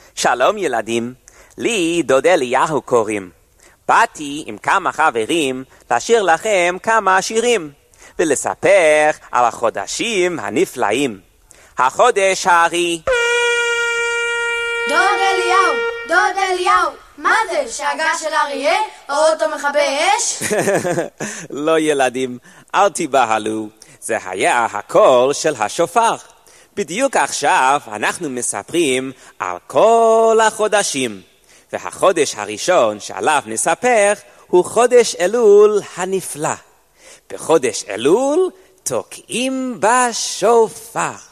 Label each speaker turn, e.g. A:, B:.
A: שלום ילדים, לי דוד אליהו קוראים. באתי עם כמה חברים לשיר לכם כמה שירים, ולספר על החודשים הנפלאים. החודש הארי.
B: דוד אליהו, מה זה? שאגה של אריה? אוטו מכבי אש?
A: לא ילדים, אל תיבהלו, זה היה הקול של השופר. בדיוק עכשיו אנחנו מספרים על כל החודשים, והחודש הראשון שעליו נספר הוא חודש אלול הנפלא. בחודש אלול תוקעים בשופר.